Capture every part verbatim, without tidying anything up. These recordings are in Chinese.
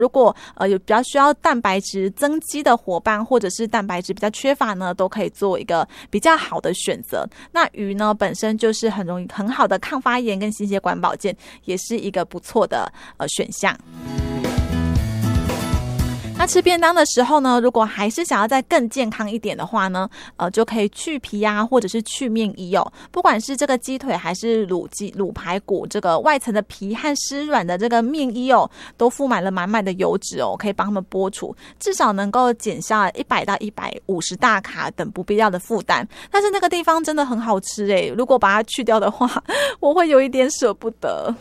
如果呃有比较需要蛋白质增肌的伙伴，或者是蛋白质比较缺乏呢，都可以做一个比较好的选择。那鱼呢本身就是很容易很好的抗发炎跟心血管保健，也是一个不错的呃选项。那吃便当的时候呢，如果还是想要再更健康一点的话呢，呃，就可以去皮啊，或者是去面衣哦。不管是这个鸡腿还是卤鸡、卤排骨，这个外层的皮和湿软的这个面衣哦，都覆满了满满的油脂哦，可以帮他们剥除，至少能够减下一百到一百五十大卡等不必要的负担。但是那个地方真的很好吃诶，如果把它去掉的话，我会有一点舍不得。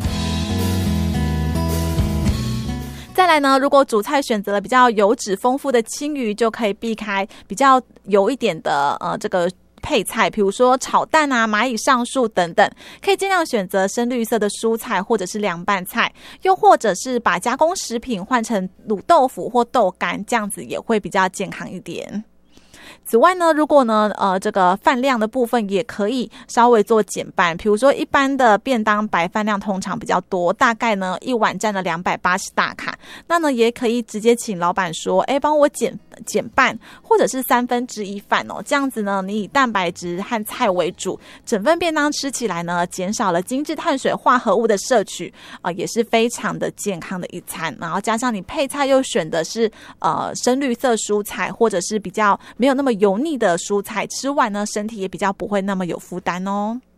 再来呢，如果主菜选择了比较油脂丰富的青鱼，就可以避开比较油一点的呃这个配菜，比如说炒蛋啊、蚂蚁上树等等，可以尽量选择深绿色的蔬菜或者是凉拌菜，又或者是把加工食品换成卤豆腐或豆干，这样子也会比较健康一点。此外呢，如果呢，呃，这个饭量的部分也可以稍微做减半。比如说，一般的便当白饭量通常比较多，大概呢一碗占了两百八十大卡。那呢，也可以直接请老板说，哎，帮我减减半，或者是三分之一饭哦。这样子呢，你以蛋白质和菜为主，整份便当吃起来呢，减少了精致碳水化合物的摄取，啊、呃，也是非常的健康的一餐。然后加上你配菜又选的是呃深绿色蔬菜，或者是比较没有那么油腻的蔬菜，吃完呢身体也比较不会那么有负担哦。